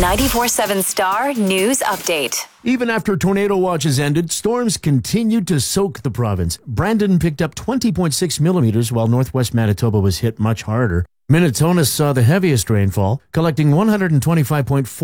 94.7 Star News Update. Even after tornado watches ended, storms continued to soak the province. Brandon picked up 20.6 millimeters, while northwest Manitoba was hit much harder. Minnetonka saw the heaviest rainfall, collecting 125.4